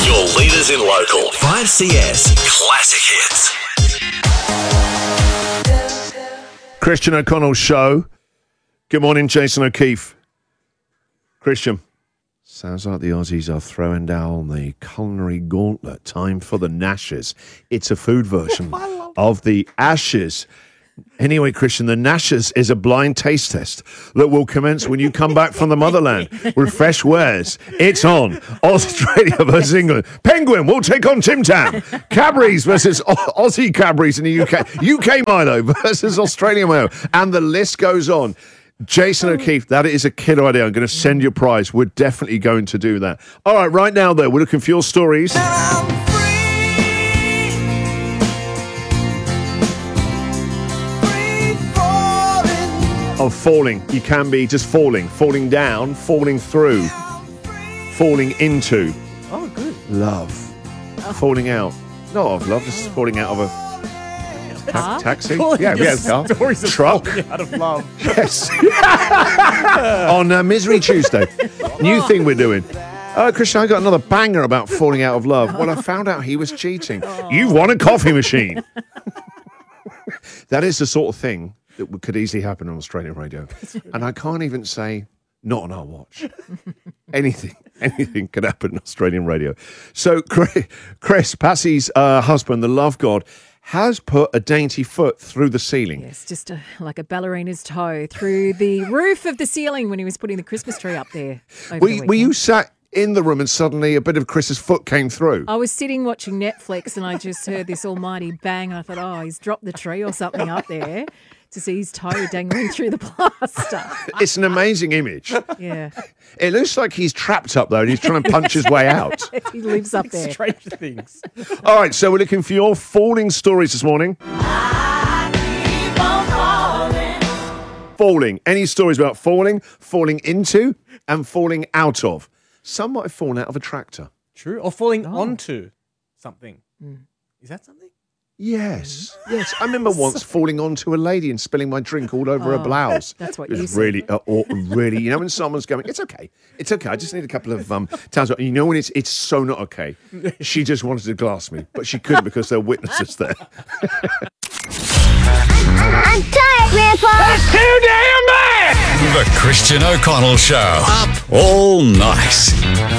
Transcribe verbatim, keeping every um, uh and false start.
Your leaders in local. five C S Classic Hits. Christian O'Connell Show. Good morning, Jason O'Keefe. Christian. Sounds like the Aussies are throwing down the culinary gauntlet. Time for the Nashes. It's a food version of the Ashes. Anyway, Christian, the Nashes is a blind taste test that will commence when you come back from the motherland with fresh wares. It's on. Australia versus England. Penguin will take on Tim Tam. Cadbury's versus o- Aussie Cadbury's in the U K. U K Milo versus Australian Milo. And the list goes on. Jason O'Keefe, that is a killer idea. I'm going to send you a prize. We're definitely going to do that. All right, right now, though, we're looking for your stories. Of falling. You can be just falling. Falling down, falling through, falling into. Oh, good. Love. Falling out. Not of love, just falling out of a ta- taxi. Yeah, yeah, car. Stories of Truck. falling out of love. Yes. On uh, Misery Tuesday. New thing we're doing. Oh, Christian, I got another banger about falling out of love. Well, I found out he was cheating. You've won a coffee machine. That is the sort of thing that could easily happen on Australian radio. And I can't even say, not on our watch. anything, anything could happen on Australian radio. So Chris, Chris Patsy's uh, husband, the love god, has put a dainty foot through the ceiling. Yes, just a, like a ballerina's toe through the roof of the ceiling when he was putting the Christmas tree up there. Over Were, the you- were you weekend. sat in the room and suddenly a bit of Chris's foot came through? I was sitting watching Netflix and I just heard this almighty bang and I thought, oh, he's dropped the tree or something up there. To see his toe dangling through the plaster. It's an amazing image. Yeah. It looks like he's trapped up there and he's trying to punch his way out. He lives up there. Stranger Things. All right, so we're looking for your falling stories this morning. Falling. Any stories about falling, falling into, and falling out of? Some might have fallen out of a tractor. True. Or falling Oh. onto something. Mm. Is that something? Yes, yes. I remember once falling onto a lady and spilling my drink all over her Oh, blouse. that's what it was you said. really, uh, or, really. You know, when someone's going, "It's okay, it's okay. I just need a couple of um times." You know, when it's it's so not okay. She just wanted to glass me, but she couldn't because there were witnesses there. I'm tired, Grandpa. That's too damn bad! The Christian O'Connell Show. Up all night.